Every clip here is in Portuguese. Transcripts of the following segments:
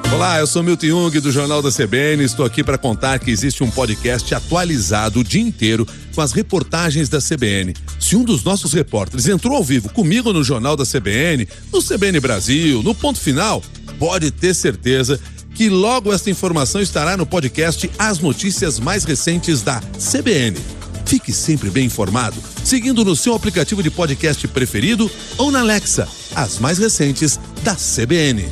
Olá, eu sou Milton Jung do Jornal da CBN. Estou aqui para contar que existe um podcast atualizado o dia inteiro com as reportagens da CBN. Se um dos nossos repórteres entrou ao vivo comigo no Jornal da CBN, no CBN Brasil, no Ponto Final, pode ter certeza que logo esta informação estará no podcast As Notícias Mais Recentes da CBN. Fique sempre bem informado, seguindo no seu aplicativo de podcast preferido ou na Alexa, as mais recentes da CBN.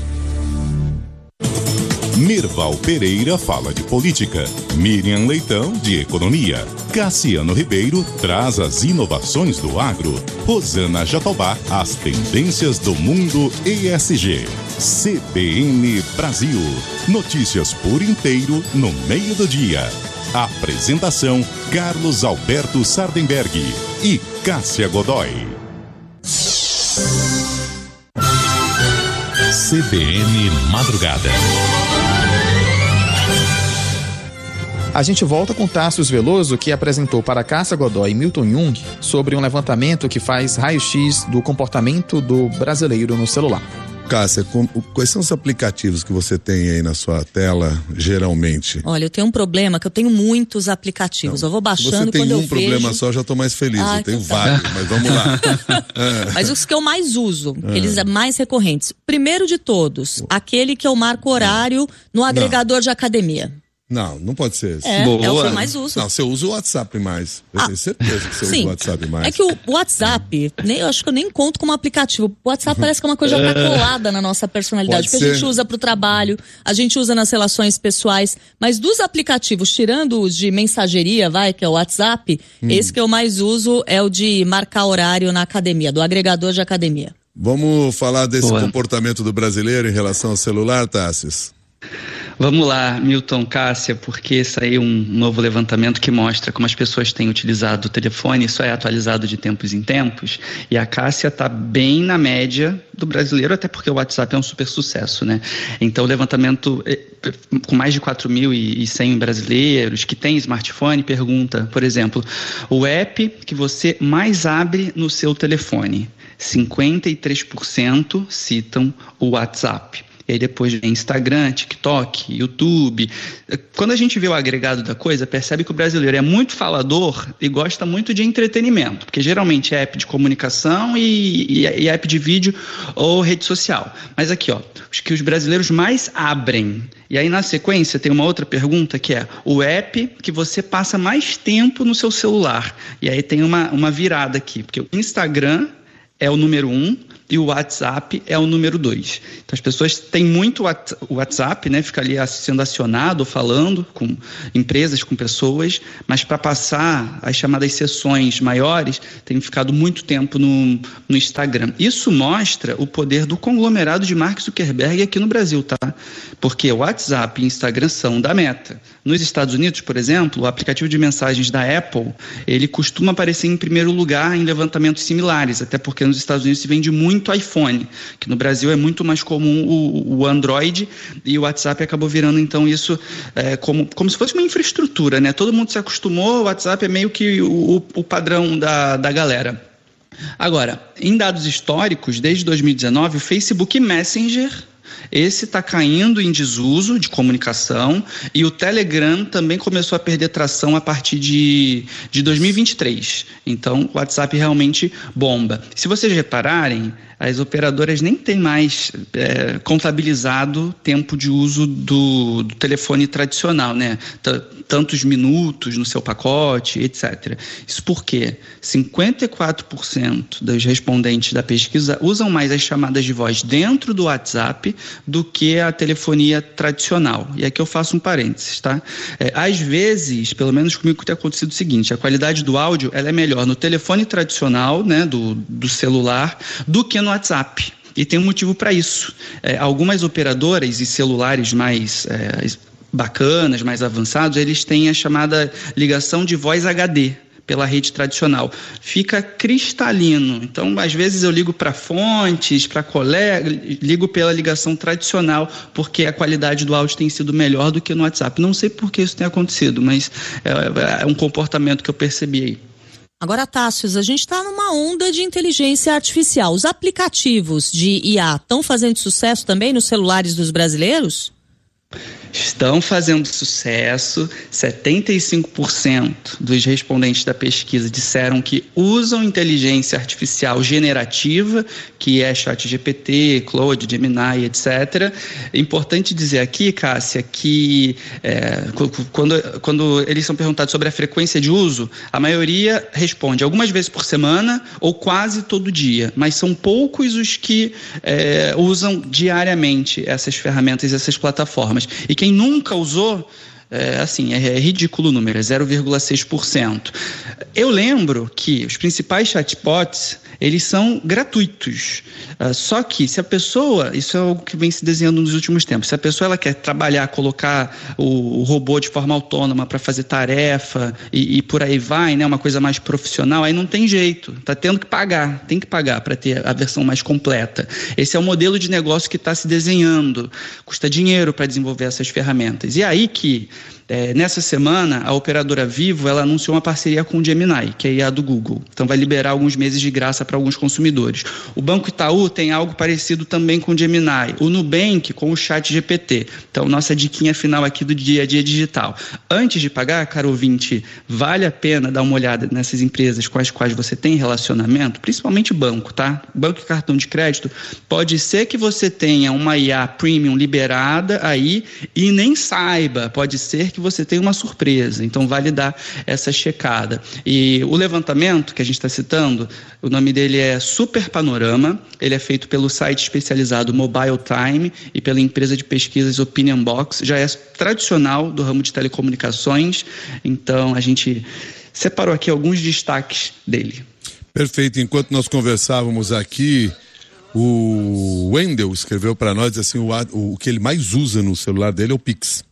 Mirval Pereira fala de política, Miriam Leitão de economia, Cassiano Ribeiro traz as inovações do agro, Rosana Jatobá as tendências do mundo ESG. CBN Brasil, notícias por inteiro no meio do dia. Apresentação Carlos Alberto Sardenberg e Cássia Godoy. CBN Madrugada. A gente volta com Tassius Veloso, que apresentou para Cássia Godoy e Milton Jung sobre um levantamento que faz raio-x do comportamento do brasileiro no celular. Cássia, quais são os aplicativos que você tem aí na sua tela, geralmente? Olha, eu tenho um problema que eu tenho muitos aplicativos. Eu vou baixando quando eu vejo... Se você tem um problema só, já estou mais feliz. Eu tenho vários, mas vamos lá. Mas os que eu mais uso, aqueles mais recorrentes. Primeiro de todos, aquele que eu marco horário no agregador de academia. Não pode ser esse. É o que eu mais uso. Não, você usa o WhatsApp mais. Eu tenho certeza que você usa o WhatsApp mais. É que o WhatsApp, eu acho que eu nem conto como aplicativo. O WhatsApp parece que é uma coisa já tá colada na nossa personalidade. Porque a gente usa pro trabalho, a gente usa nas relações pessoais. Mas dos aplicativos, tirando os de mensageria, que é o WhatsApp, esse que eu mais uso é o de marcar horário na academia, do agregador de academia. Vamos falar desse comportamento do brasileiro em relação ao celular, Tassius? Vamos lá, Milton, Cássia, porque saiu um novo levantamento que mostra como as pessoas têm utilizado o telefone. Isso é atualizado de tempos em tempos, e a Cássia está bem na média do brasileiro, até porque o WhatsApp é um super sucesso, né? Então o levantamento com mais de 4.100 brasileiros que têm smartphone pergunta, por exemplo, o app que você mais abre no seu telefone. 53% citam o WhatsApp. E aí depois vem Instagram, TikTok, YouTube. Quando a gente vê o agregado da coisa, percebe que o brasileiro é muito falador e gosta muito de entretenimento, porque geralmente é app de comunicação e app de vídeo ou rede social. Mas aqui, os que os brasileiros mais abrem. E aí na sequência tem uma outra pergunta que é o app que você passa mais tempo no seu celular. E aí tem uma virada aqui, porque o Instagram é o número 1 e o WhatsApp é o número 2. Então as pessoas têm muito o WhatsApp, né? Fica ali sendo acionado, falando com empresas, com pessoas, mas para passar as chamadas sessões maiores, tem ficado muito tempo no Instagram. Isso mostra o poder do conglomerado de Mark Zuckerberg aqui no Brasil, tá? Porque o WhatsApp e o Instagram são da Meta. Nos Estados Unidos, por exemplo, o aplicativo de mensagens da Apple, ele costuma aparecer em primeiro lugar em levantamentos similares, até porque nos Estados Unidos se vende muito iPhone, que no Brasil é muito mais comum o Android, e o WhatsApp acabou virando então isso como se fosse uma infraestrutura, né? Todo mundo se acostumou, o WhatsApp é meio que o padrão da galera. Agora, em dados históricos, desde 2019, o Facebook Messenger, esse está caindo em desuso de comunicação, e o Telegram também começou a perder tração a partir de 2023. Então, o WhatsApp realmente bomba. Se vocês repararem, as operadoras nem têm mais contabilizado tempo de uso do telefone tradicional, né? Tantos minutos no seu pacote, etc. Isso porque 54% dos respondentes da pesquisa usam mais as chamadas de voz dentro do WhatsApp do que a telefonia tradicional. E aqui eu faço um parênteses, tá? Às vezes, pelo menos comigo tem acontecido o seguinte: a qualidade do áudio ela é melhor no telefone tradicional, né, do celular, do que no WhatsApp. E tem um motivo para isso. Algumas operadoras e celulares mais bacanas, mais avançados, eles têm a chamada ligação de voz HD pela rede tradicional. Fica cristalino. Então, às vezes eu ligo para fontes, para colega, ligo pela ligação tradicional, porque a qualidade do áudio tem sido melhor do que no WhatsApp. Não sei por que isso tem acontecido, mas é um comportamento que eu percebi aí. Agora, Tassius, a gente está numa onda de inteligência artificial. Os aplicativos de IA estão fazendo sucesso também nos celulares dos brasileiros? Estão fazendo sucesso. 75% dos respondentes da pesquisa disseram que usam inteligência artificial generativa, que é ChatGPT, Claude, Gemini, etc. É importante dizer aqui, Cássia, que quando eles são perguntados sobre a frequência de uso, a maioria responde algumas vezes por semana ou quase todo dia, mas são poucos os que usam diariamente essas ferramentas, essas plataformas. E quem nunca usou, é ridículo o número, é 0,6%. Eu lembro que os principais chatbots, eles são gratuitos. Só que se a pessoa, isso é algo que vem se desenhando nos últimos tempos, se a pessoa ela quer trabalhar, colocar o robô de forma autônoma para fazer tarefa e por aí vai, né, uma coisa mais profissional, aí não tem jeito, tá tendo que pagar, tem que pagar para ter a versão mais completa. Esse é o modelo de negócio que está se desenhando, custa dinheiro para desenvolver essas ferramentas. E aí que nessa semana, a operadora Vivo ela anunciou uma parceria com o Gemini, que é a IA do Google. Então vai liberar alguns meses de graça para alguns consumidores. O Banco Itaú tem algo parecido também com o Gemini. O Nubank com o ChatGPT. Então, nossa diquinha final aqui do dia a dia digital. Antes de pagar, caro ouvinte, vale a pena dar uma olhada nessas empresas com as quais você tem relacionamento, principalmente banco, tá? Banco e cartão de crédito. Pode ser que você tenha uma IA premium liberada aí e nem saiba. Pode ser que você tenha uma surpresa, então vale dar essa checada. E o levantamento que a gente está citando, o nome dele é Super Panorama, ele é feito pelo site especializado Mobile Time e pela empresa de pesquisas Opinion Box, já é tradicional do ramo de telecomunicações, então a gente separou aqui alguns destaques dele. Perfeito, enquanto nós conversávamos aqui, o Wendel escreveu para nós assim, o que ele mais usa no celular dele é o Pix.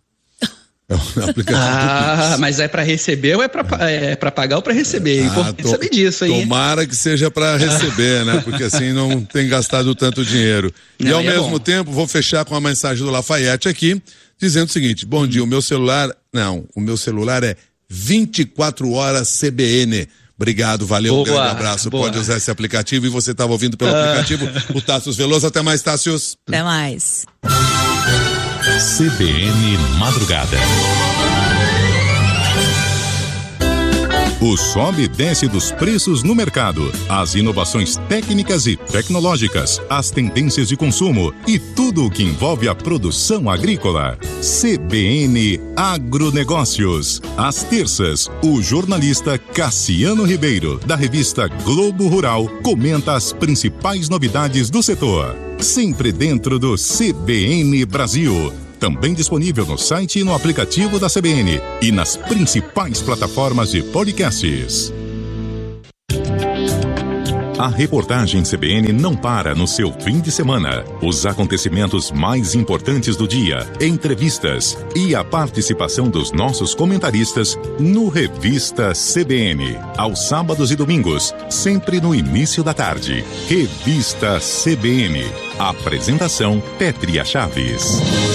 Mas é para receber ou é para pagar ou para receber? É importante saber disso aí. Tomara que seja para receber, né? Porque assim não tem gastado tanto dinheiro. E ao mesmo tempo, vou fechar com a mensagem do Lafayette aqui, dizendo o seguinte: bom dia, o meu celular é 24 horas CBN. Obrigado, valeu, um grande abraço. Boa. Pode usar esse aplicativo e você estava ouvindo pelo aplicativo o Tássius Veloso. Até mais, Tássius. Até mais. CBN Madrugada. O sobe e desce dos preços no mercado, as inovações técnicas e tecnológicas, as tendências de consumo e tudo o que envolve a produção agrícola. CBN Agronegócios. Às terças, o jornalista Cassiano Ribeiro, da revista Globo Rural, comenta as principais novidades do setor. Sempre dentro do CBN Brasil. Também disponível no site e no aplicativo da CBN e nas principais plataformas de podcasts. A reportagem CBN não para no seu fim de semana. Os acontecimentos mais importantes do dia, entrevistas e a participação dos nossos comentaristas no Revista CBN. Aos sábados e domingos, sempre no início da tarde. Revista CBN. Apresentação Pétria Chaves.